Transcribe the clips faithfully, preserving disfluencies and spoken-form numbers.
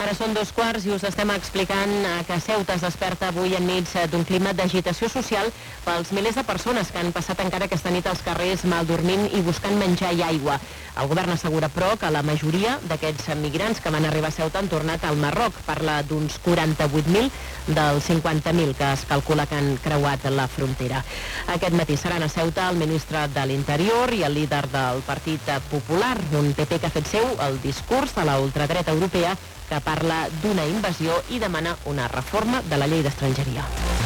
Ara són dos quarts i us estem explicant que Ceuta es desperta avui enmig d'un clima d'agitació social pels milers de persones que han passat encara aquesta nit als carrers mal dormint i buscant menjar i aigua. El govern assegura, però, que la majoria d'aquests migrants que van arribar a Ceuta han tornat al Marroc. Parla d'uns quaranta-vuit mil dels cinquanta mil que es calcula que han creuat la frontera. Aquest matí seran a Ceuta el ministre de l'Interior i el líder del Partit Popular, un P P que ha fet seu el discurs de la ultradreta europea que parla d'una invasió i demana una reforma de la llei d'estrangeria.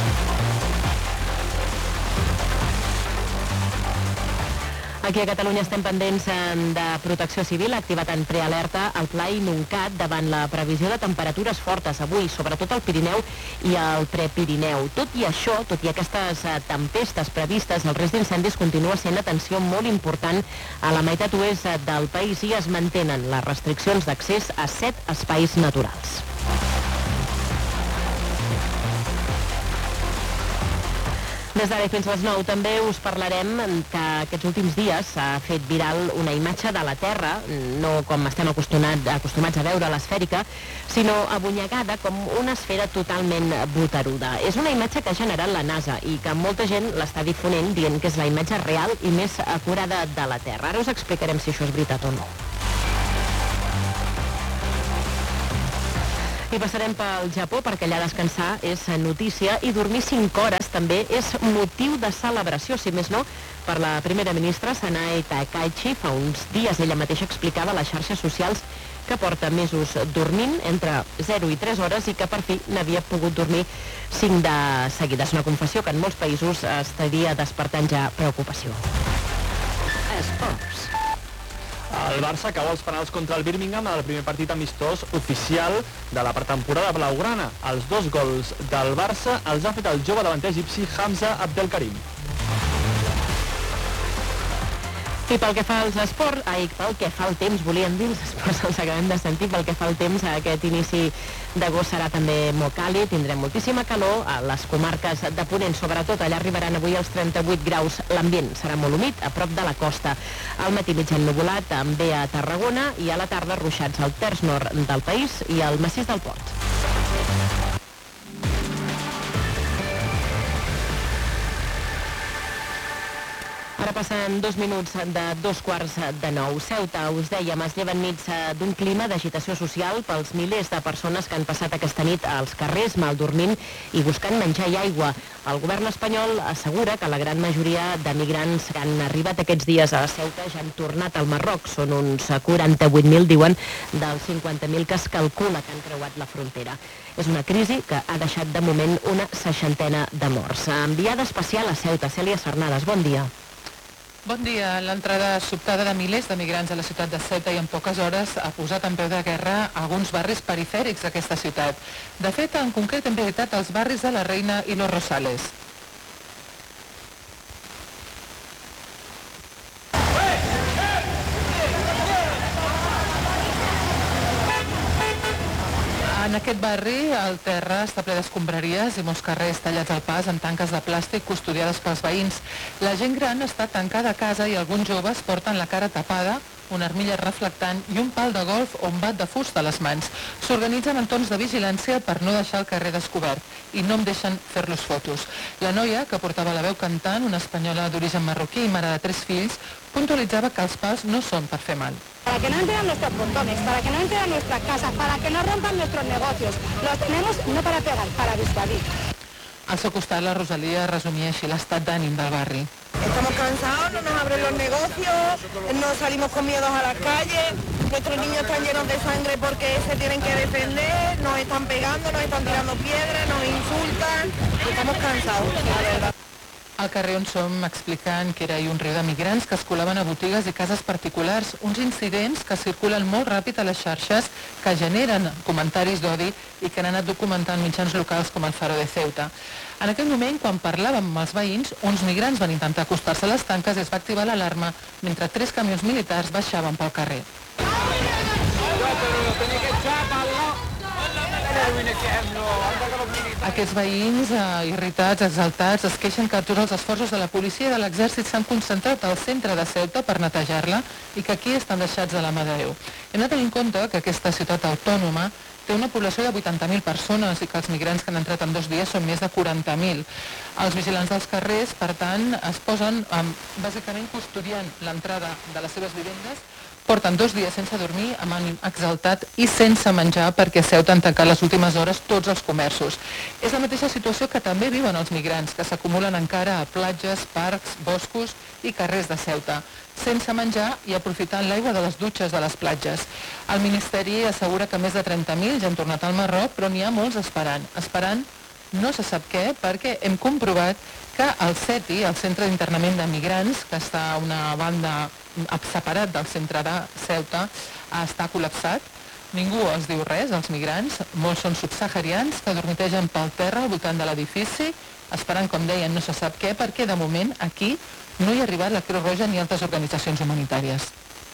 Aquí a Catalunya estem pendents de Protecció Civil, ha activat en prealerta el Pla Inuncat davant la previsió de temperatures fortes avui, sobretot al Pirineu i al Prepirineu. Tot i això, tot i aquestes tempestes previstes, el risc d'incendis continua sent atenció molt important a la meitat oest del país i es mantenen les restriccions d'accés a set espais naturals. Des d'ara fins a les nou també us parlarem que aquests últims dies s'ha fet viral una imatge de la Terra, no com estem acostumats, acostumats a veure l'esfèrica, sinó abunyegada com una esfera totalment boteruda. És una imatge que ha generat la NASA i que molta gent l'està difonent dient que és la imatge real i més acurada de la Terra. Ara us explicarem si això és veritat o no. I passarem pel Japó perquè allà descansar és notícia i dormir cinc hores també és motiu de celebració, si més no, per la primera ministra Sanae Takaichi. Fa uns dies ella mateixa explicava a les xarxes socials que porta mesos dormint entre zero i tres hores i que per fi n'havia pogut dormir cinc de seguides. Una confessió que en molts països estaria despertant ja preocupació. Esports. El Barça acaba els penals contra el Birmingham en el primer partit amistós oficial de la pretemporada blaugrana. Els dos gols del Barça els ha fet el jove davanter egipci Hamza Abdelkarim. I pel que fa als esports, ai, pel que fa al temps, volíem dir, els esports els acabem de sentir, pel que fa al temps, aquest inici d'agost serà també molt càlid, tindrem moltíssima calor a les comarques de Ponent, sobretot allà arribaran avui els trenta-vuit graus, l'ambient serà molt humit a prop de la costa. Al matí mig ennuvolat també a Tarragona i a la tarda ruixats al terç nord del país i al massís del Port. Ara passen dos minuts de dos quarts de nou. Ceuta, us dèiem, es lleva enmig d'un clima d'agitació social pels milers de persones que han passat aquesta nit als carrers mal dormint i buscant menjar i aigua. El govern espanyol assegura que la gran majoria de migrants que han arribat aquests dies a Ceuta ja han tornat al Marroc. Són uns quaranta-vuit mil, diuen, dels cinquanta mil que es calcula que han creuat la frontera. És una crisi que ha deixat de moment una seixantena de morts. Enviada especial a Ceuta, Cèlia Sarnades, bon dia. Bon dia. L'entrada sobtada de milers de migrants a la ciutat de Ceuta i en poques hores ha posat en peu de guerra alguns barris perifèrics d'aquesta ciutat. De fet, en concret hem visitat els barris de la Reina i Los Rosales. En aquest barri, el terra està ple d'escombraries i molts carrers tallats al pas amb tanques de plàstic custodiades pels veïns. La gent gran està tancada a casa i alguns joves porten la cara tapada, una armilla reflectant i un pal de golf o un bat de fusta a les mans. S'organitzen en torns de vigilància per no deixar el carrer descobert i no em deixen fer-los fotos. La noia, que portava la veu cantant, una espanyola d'origen marroquí i mare de tres fills, puntualitzava que els pals no són per fer mal. Para que no entren a nuestros portones, para que no entren a nuestras casas, para que no rompan nuestros negocios. Los tenemos no para pegar, para disuadir. Al seu costat, la Rosalia resumia així l'estat d'ànim del barri. Estamos cansados, no nos abren los negocios, no salimos con miedos a las calles, nuestros niños están llenos de sangre porque se tienen que defender, nos están pegando, nos están tirando piedras, nos insultan, estamos cansados, la verdad. Al carrer on som expliquen que era un riu de migrants que es colaven a botigues i cases particulars, uns incidents que circulen molt ràpid a les xarxes, que generen comentaris d'odi i que han anat documentant mitjans locals com el Faro de Ceuta. En aquell moment, quan parlàvem amb els veïns, uns migrants van intentar acostar-se a les tanques i es va activar l'alarma mentre tres camions militars baixaven pel carrer. Aquests veïns eh, irritats, exaltats, es queixen que tots els esforços de la policia i de l'exèrcit s'han concentrat al centre de Ceuta per netejar-la i que aquí estan deixats de la mà de Déu. Hem de tenir en compte que aquesta ciutat autònoma té una població de vuitanta mil persones i que els migrants que han entrat en dos dies són més de quaranta mil. Els vigilants dels carrers, per tant, es posen eh, bàsicament custodiant l'entrada de les seves vivendes. Porten dos dies sense dormir, amb ànim exaltat i sense menjar perquè a Ceuta han tancat les últimes hores tots els comerços. És la mateixa situació que també viuen els migrants, que s'acumulen encara a platges, parcs, boscos i carrers de Ceuta, sense menjar i aprofitant l'aigua de les dutxes de les platges. El Ministeri assegura que més de trenta mil ja han tornat al Marroc, però n'hi ha molts esperant. Esperant no se sap què, perquè hem comprovat que el CETI, el Centre d'Internament de Migrants, que està a una banda separat del centre de Ceuta, està col·lapsat. Ningú els diu res, els migrants. Molts són subsaharians que dormitegen pel terra al voltant de l'edifici, esperant, com deien, no se sap què, perquè de moment aquí no hi ha arribat la Creu Roja ni altres organitzacions humanitàries.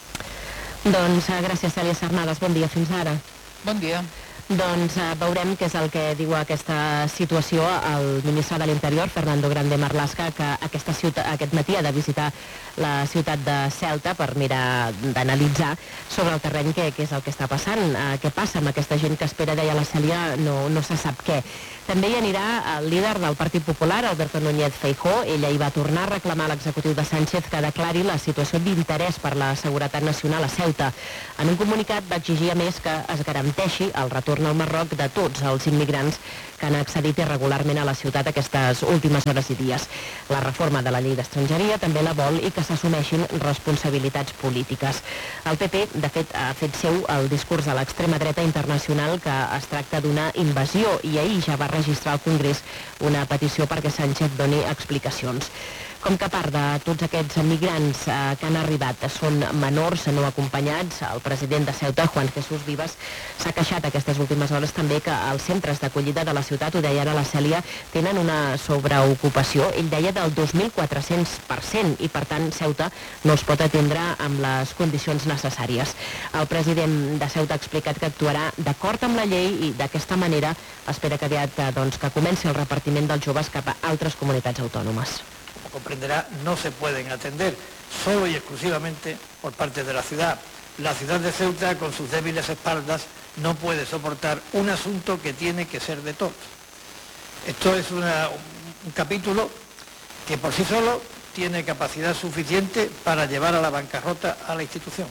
Doncs gràcies, Cèlia Sarnades. Bon dia, fins ara. Bon dia. Doncs eh, veurem què és el que diu aquesta situació el ministre de l'Interior, Fernando Grande Marlaska, que aquesta ciutat, aquest matí ha de visitar la ciutat de Ceuta per mirar d'analitzar sobre el terreny què, què és el que està passant, eh, què passa amb aquesta gent que espera, deia la Cèlia, no, no se sap què. També hi anirà el líder del Partit Popular, Alberto Núñez Feijóo. Ella hi va tornar a reclamar a l'executiu de Sánchez que declari la situació d'interès per la seguretat nacional a Ceuta. En un comunicat va exigir a més que es garanteixi el retorn al Marroc de tots els immigrants que han accedit irregularment a la ciutat aquestes últimes hores i dies. La reforma de la llei d'estrangeria també la vol i que s'assumeixin responsabilitats polítiques. El P P, de fet, ha fet seu el discurs de l'extrema dreta internacional que es tracta d'una invasió i ahir ja va registrar al Congrés una petició perquè Sánchez doni explicacions. Com que a part de tots aquests migrants eh, que han arribat són menors no acompanyats, el president de Ceuta, Juan Jesús Vivas, s'ha queixat aquestes últimes hores també que els centres d'acollida de la ciutat, ho deia ara la Cèlia, tenen una sobreocupació, ell deia del dos mil quatre-cents per cent, i per tant Ceuta no els pot atendre amb les condicions necessàries. El president de Ceuta ha explicat que actuarà d'acord amb la llei i d'aquesta manera espera que aviat doncs, que comenci el repartiment dels joves cap a altres comunitats autònomes. Comprenderá, no se pueden atender solo y exclusivamente por parte de la ciudad. La ciudad de Ceuta, con sus débiles espaldas, no puede soportar un asunto que tiene que ser de todos. Esto es una, un capítulo que por sí solo tiene capacidad suficiente para llevar a la bancarrota a la institución.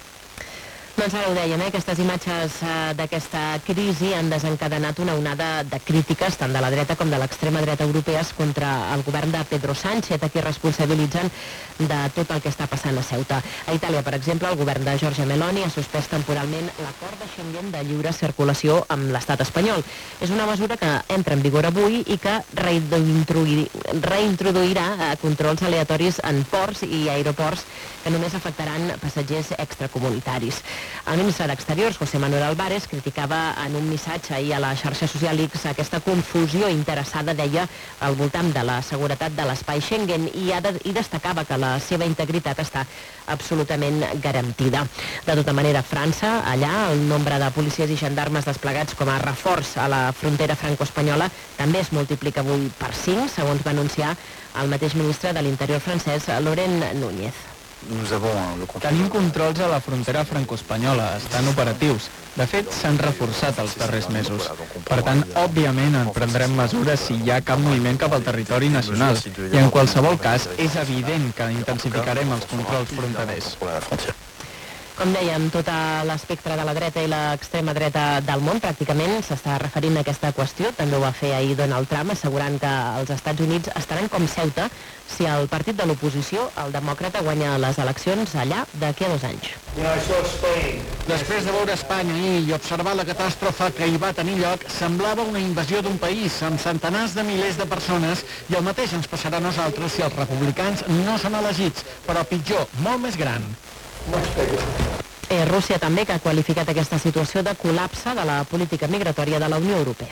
Doncs ara ho dèiem, eh? Aquestes imatges eh, d'aquesta crisi han desencadenat una onada de crítiques tant de la dreta com de l'extrema dreta europees contra el govern de Pedro Sánchez, a qui responsabilitzen de tot el que està passant a Ceuta. A Itàlia, per exemple, el govern de Giorgia Meloni ha suspès temporalment l'acord de Schengen de lliure circulació amb l'estat espanyol. És una mesura que entra en vigor avui i que reintroduirà eh, controls aleatoris en ports i aeroports que només afectaran passatgers extracomunitaris. El ministre d'Exteriors, José Manuel Álvarez, criticava en un missatge ahir a la xarxa social X aquesta confusió interessada, deia, al voltant de la seguretat de l'espai Schengen i, ha de, i destacava que la seva integritat està absolutament garantida. De tota manera, a França, allà, el nombre de policies i gendarmes desplegats com a reforç a la frontera franco-espanyola també es multiplica avui per cinc, segons va anunciar el mateix ministre de l'Interior francès, Laurent Núñez. Tenim controls a la frontera franco-espanyola, estan operatius. De fet, s'han reforçat els darrers mesos. Per tant, òbviament, en prendrem mesures si hi ha cap moviment cap al territori nacional. I en qualsevol cas, és evident que intensificarem els controls fronterers. Com dèiem, tot l'espectre de la dreta i l'extrema dreta del món pràcticament s'està referint a aquesta qüestió. També ho va fer ahir Donald Trump, assegurant que els Estats Units estaran com Ceuta si el partit de l'oposició, el demòcrata, guanya les eleccions allà d'aquí a dos anys. Després de veure Espanya i observar la catàstrofe que hi va tenir lloc, semblava una invasió d'un país amb centenars de milers de persones i el mateix ens passarà a nosaltres si els republicans no són elegits, però pitjor, molt més gran. Eh, Rússia també, que ha qualificat aquesta situació de col·lapse de la política migratòria de la Unió Europea.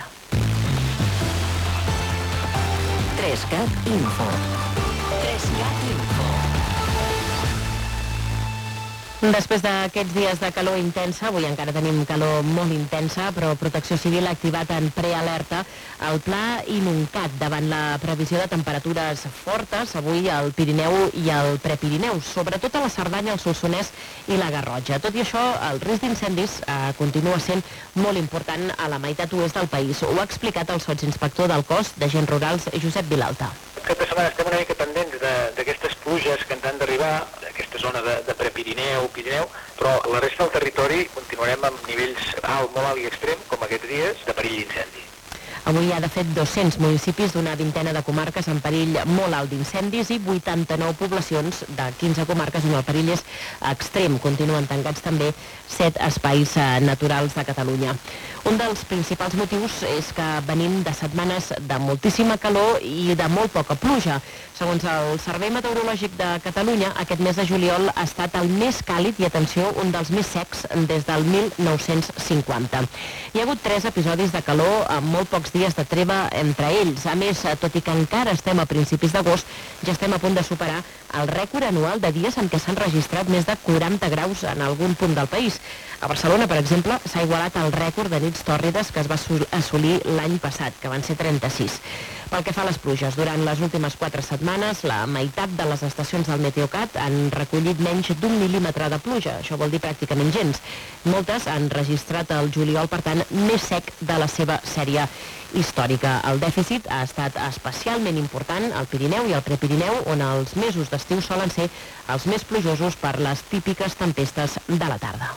tres cat Info. tres cat Info. Després d'aquests dies de calor intensa, avui encara tenim calor molt intensa, però Protecció Civil ha activat en prealerta el pla Inuncat davant la previsió de temperatures fortes avui al Pirineu i al Prepirineu, sobretot a la Cerdanya, el Solsonès i la Garrotxa. Tot i això, el risc d'incendis eh, continua sent molt important a la meitat oest del país. Ho ha explicat el sotsinspector del cos d'Agents Rurals, Josep Vilalta. Aquesta setmana estem una mica pendents d'aquestes pluges que ens han d'arribar, d'aquesta zona de, de Prepirineu, Pirineu, però la resta del territori continuarem amb nivells alt, molt alt i extrem, com aquests dies, de perill d'incendi. Avui hi ha, de fet, dos-cents municipis d'una vintena de comarques en perill molt alt d'incendis i vuitanta-nou poblacions de quinze comarques on el perill és extrem. Continuen tancats també set espais naturals de Catalunya. Un dels principals motius és que venim de setmanes de moltíssima calor i de molt poca pluja. Segons el Servei Meteorològic de Catalunya, aquest mes de juliol ha estat el més càlid i, atenció, un dels més secs des del mil nou-cents cinquanta. Hi ha hagut tres episodis de calor amb molt pocs dies de treva entre ells. A més, tot i que encara estem a principis d'agost, ja estem a punt de superar el rècord anual de dies en què s'han registrat més de quaranta graus en algun punt del país. A Barcelona, per exemple, s'ha igualat el rècord de nits tòrrides que es va assolir l'any passat, que van ser trenta-sis. Pel que fa a les pluges, durant les últimes quatre setmanes, la meitat de les estacions del Meteocat han recollit menys d'un mil·límetre de pluja. Això vol dir pràcticament gens. Moltes han registrat el juliol, per tant, més sec de la seva sèrie històrica. El dèficit ha estat especialment important al Pirineu i al Prepirineu, on els mesos d'estiu solen ser els més plujosos per les típiques tempestes de la tarda.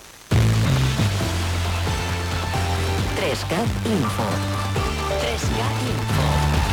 tres cat Info. tres cat Info.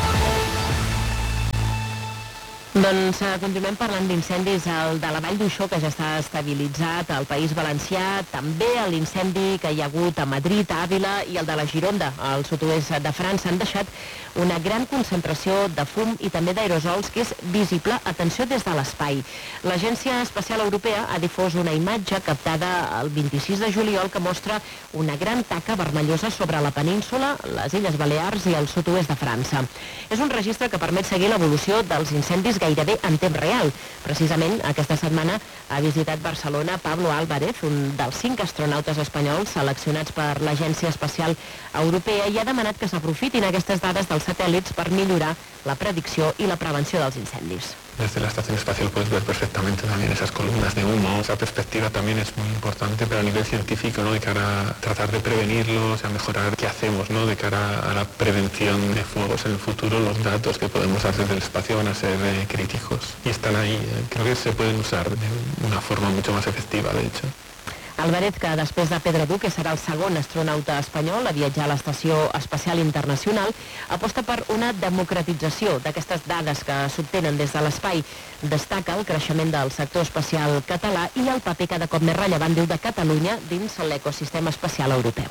Doncs eh, continuem parlant d'incendis al de la Vall d'Uixó, que ja està estabilitzat al País Valencià, també l'incendi que hi ha hagut a Madrid, a Àvila, i el de la Gironda, al sud-oest de França, han deixat una gran concentració de fum i també d'aerosols que és visible, atenció, des de l'espai. L'Agència Espacial Europea ha difós una imatge captada el vint-i-sis de juliol que mostra una gran taca vermellosa sobre la península, les Illes Balears i el sud-oest de França. És un registre que permet seguir l'evolució dels incendis gairebé en temps real. Precisament aquesta setmana ha visitat Barcelona Pablo Álvarez, un dels cinc astronautes espanyols seleccionats per l'Agència Espacial Europea, i ha demanat que s'aprofitin aquestes dades dels satèl·lits per millorar la predicció i la prevenció dels incendis. Desde la estación espacial puedes ver perfectamente también esas columnas de humo. Esa perspectiva también es muy importante, pero a nivel científico, ¿no? De cara a tratar de prevenirlos, a mejorar qué hacemos, ¿no? De cara a la prevención de fuegos en el futuro, los datos que podemos hacer del espacio van a ser eh, críticos y están ahí. Eh, creo que se pueden usar de una forma mucho más efectiva, de hecho. Álvarez, que després de Pedro Duque serà el segon astronauta espanyol a viatjar a l'Estació Espacial Internacional, aposta per una democratització d'aquestes dades que s'obtenen des de l'espai. Destaca el creixement del sector espacial català i el paper cada cop més rellevant, diu, de Catalunya dins l'ecosistema espacial europeu.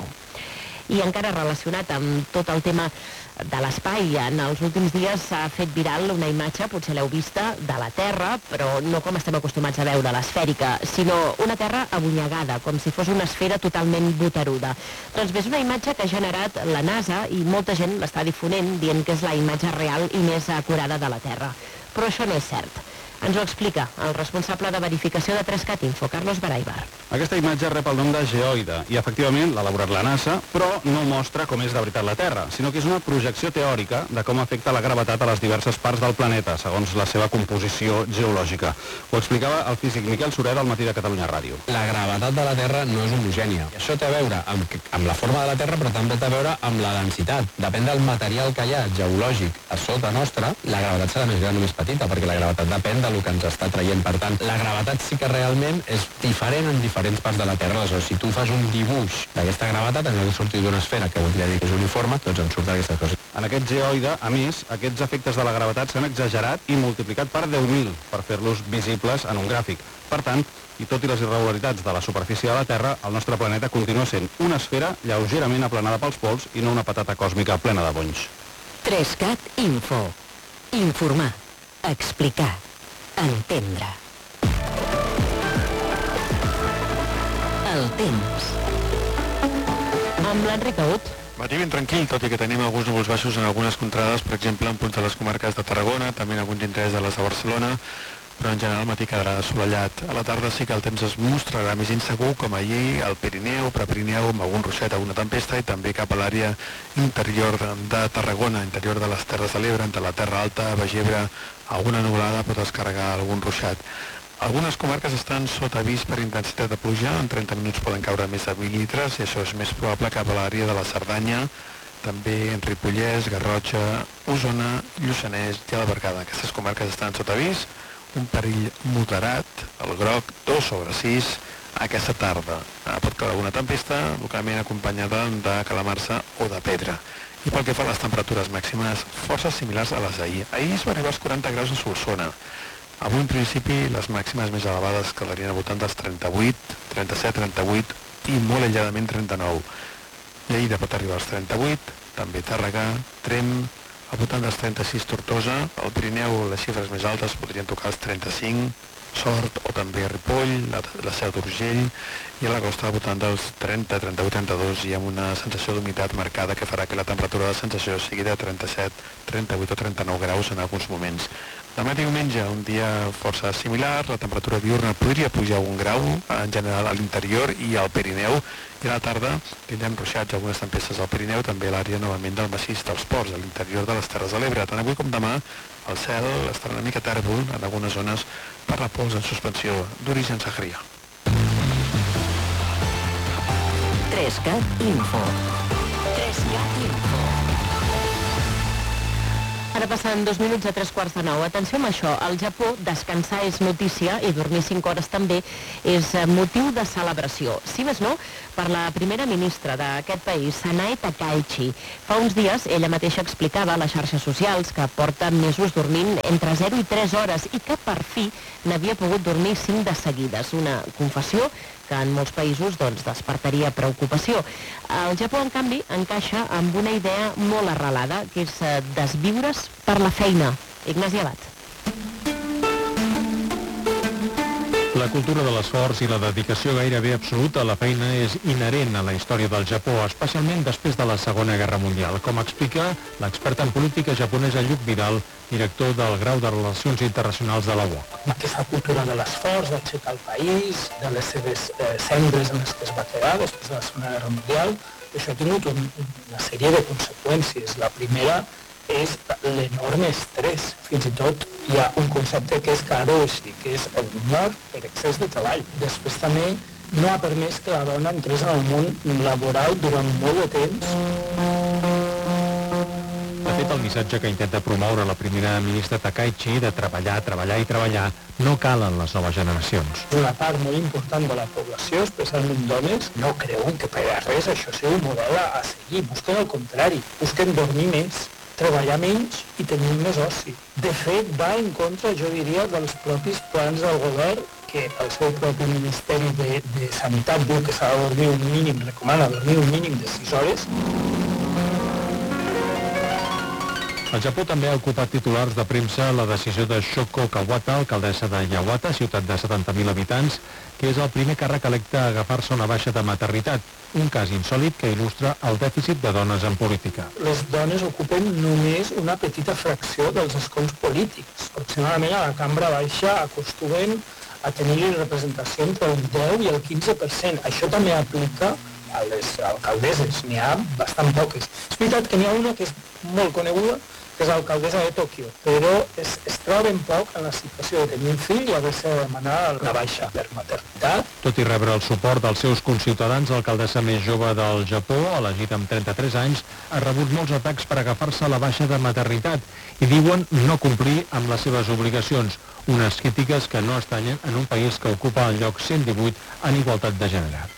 I encara relacionat amb tot el tema de l'espai, en els últims dies s'ha fet viral una imatge, potser l'heu vista, de la Terra, però no com estem acostumats a veure, l'esfèrica, sinó una Terra abunyegada, com si fos una esfera totalment boteruda. Doncs bé, és una imatge que ha generat la NASA i molta gent l'està difonent, dient que és la imatge real i més acurada de la Terra. Però això no és cert. Ens ho explica el responsable de verificació de tres cat Info, Carlos Baraibar. Aquesta imatge rep el nom de geoide i, efectivament, l'ha elaborat la NASA, però no mostra com és de veritat la Terra, sinó que és una projecció teòrica de com afecta la gravetat a les diverses parts del planeta, segons la seva composició geològica. Ho explicava el físic Miquel Sureda al Matí de Catalunya Ràdio. La gravetat de la Terra no és homogènia. Això té a veure amb, amb la forma de la Terra, però també té a veure amb la densitat. Depèn del material que hi ha geològic a sota nostra, la gravetat serà més gran o més petita, perquè la gravetat depèn del que ens està traient. Per tant, la gravetat sí que realment és diferent en diferents parts de la Terra. Aleshores, si tu fas un dibuix d'aquesta gravetat, en lloc de sortir d'una esfera que voldria dir que és uniforme, doncs en surt aquesta cosa. En aquest geoide, a més, aquests efectes de la gravetat s'han exagerat i multiplicat per deu mil per fer-los visibles en un gràfic. Per tant, i tot i les irregularitats de la superfície de la Terra, el nostre planeta continua sent una esfera lleugerament aplanada pels pols i no una patata còsmica plena de bonys. tres cat Info. Informar. Explicar. Entendre. El temps. Amb l'Enric Aut. Matí ben tranquil, tot i que tenim alguns núvols baixos en algunes contrades, per exemple, en punts de les comarques de Tarragona, també en alguns indrets de les de Barcelona. però en general el matí quedarà assolellat. A la tarda sí que el temps es mostrarà més insegur, com ahir al Pirineu, Prepirineu, amb algun ruixat, alguna tempesta, i també cap a l'àrea interior de Tarragona, interior de les Terres de l'Ebre, entre la Terra Alta, Bagebre, alguna nuvolada pot descarregar algun ruixat. Algunes comarques estan sota avís per intensitat de pluja, en trenta minuts poden caure més de mil litres, i això és més probable cap a l'àrea de la Cerdanya, també en Ripollès, Garrotxa, Osona, Lluçanès i a la Berguedà. Aquestes comarques estan sota avís, un perill moderat, el groc, dos sobre sis, aquesta tarda. Pot caure alguna tempesta, localment acompanyada de calamarsa o de pedra. I pel que fa a les temperatures màximes, força similars a les d'ahir. Ahir es va arribar als quaranta graus a Solsona. Avui, en principi, les màximes més elevades quedarien al voltant dels trenta-vuit, trenta-set, trenta-vuit i molt aïlladament trenta-nou. Lleida pot arribar als trenta-vuit, també Tàrrega, Tremp, al voltant dels trenta-sis Tortosa, al Pirineu les xifres més altes podrien tocar els trenta-cinc, Sort o també Ripoll, la, la Seu d'Urgell, i a la costa al voltant dels trenta, trenta-vuit, trenta-dos, i amb una sensació d'humitat marcada que farà que la temperatura de sensació sigui de trenta-set, trenta-vuit o trenta-nou graus en alguns moments. Demà diumenge, un dia força similar, la temperatura diurna podria pujar un grau, en general a l'interior i al Pirineu, i a la tarda tindrem ruixats, algunes tempestes al Pirineu, també a l'àrea novament del massís dels Ports, a l'interior de les Terres de l'Ebre. Tant avui com demà, el cel estarà una mica tèrbol en algunes zones per la pols en suspensió d'origen saharià. tres cat Info. tres cat Info. Ara passen dos minuts a tres quarts de nou. Atenció amb això, al Japó descansar és notícia i dormir cinc hores també és motiu de celebració. Si més no, per la primera ministra d'aquest país, Sanae Takaichi. Fa uns dies ella mateixa explicava a les xarxes socials que porta mesos dormint entre zero i tres hores i que per fi n'havia pogut dormir cinc de seguides. Una confessió que en molts països doncs, despertaria preocupació. El Japó, en canvi, encaixa amb una idea molt arrelada, que és desviure's per la feina. Ignasi Abad. La cultura de l'esforç i la dedicació gairebé absoluta a la feina és inherent a la història del Japó, especialment després de la Segona Guerra Mundial, com explica l'experta en política japonesa Lluc Vidal, director del grau de Relacions Internacionals de la U O C. Aquesta cultura de l'esforç, d'aixecar el país, de les seves eh, cendres en les que es va quedar després de la Segona Guerra Mundial, això ha tingut un, una sèrie de conseqüències. La primera és l'enorme estrès. Fins i tot hi ha un concepte que és karoshi, que és el mort per excés de treball. Després també no ha permès que la dona entrés en el món laboral durant molt de temps. De fet, el missatge que intenta promoure la primera ministra Takaichi de treballar, treballar i treballar no cal en les noves generacions. Una part molt important de la població, especialment dones, no creuen que per a res això sigui un model a seguir. Busquen el contrari, busquen dormir més, treballar menys i tenir més oci. De fet, va en contra, jo diria, dels propis plans del govern, que el seu propi Ministeri de, de Sanitat diu que s'ha de dormir un mínim, recomana dormir un mínim de sis hores. El Japó també ha ocupat titulars de premsa la decisió de Shoko Kawata, alcaldessa de Yawata, ciutat de setanta mil habitants, que és el primer càrrec electe a agafar-se una baixa de maternitat, un cas insòlit que il·lustra el dèficit de dones en política. Les dones ocupen només una petita fracció dels escons polítics. Aproximadament a la cambra baixa acostumen a tenir representació entre el deu i el quinze per cent. Això també aplica a les alcaldesses, n'hi ha bastant poques. És veritat que n'hi ha una que és molt coneguda, que és l'alcaldessa de Tòquio, però es, es troben poc en la situació de tenir un fill i haver-se de demanar una baixa per maternitat. Tot i rebre el suport dels seus conciutadans, l'alcaldessa més jove del Japó, elegit amb trenta-tres anys, ha rebut molts atacs per agafar-se la baixa de maternitat i diuen no complir amb les seves obligacions, unes crítiques que no estanyen en un país que ocupa el lloc cent divuit en igualtat de gènere.